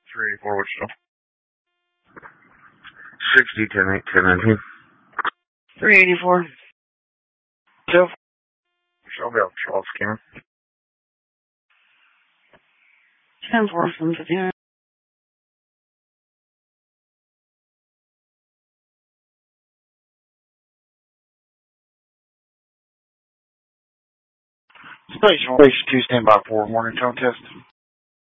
384 Wichita. 60, 10, 8, 10, 19. 384. Jeff. I'll be out Charles Scanner. 10-4, 759. Station 2, stand by for morning tone test.